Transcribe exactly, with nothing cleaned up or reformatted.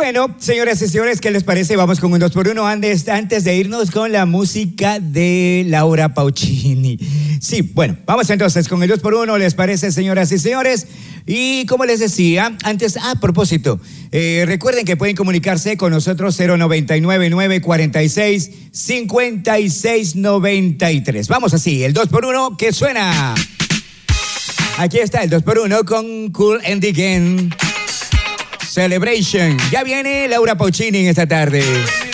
bueno, señoras y señores, ¿qué les parece? Vamos con un dos por uno antes, antes de irnos con la música de Laura Pausini. Sí, bueno, vamos entonces con el dos por uno, ¿les parece, señoras y señores? Y como les decía, antes, a propósito, eh, recuerden que pueden comunicarse con nosotros cero noventa y nueve, nueve cuarenta y seis, cincuenta y seis noventa y tres. Vamos así, el dos por uno que suena. Aquí está el dos por uno con Kool and the Gang. Celebration. Ya viene Laura Pausini en esta tarde.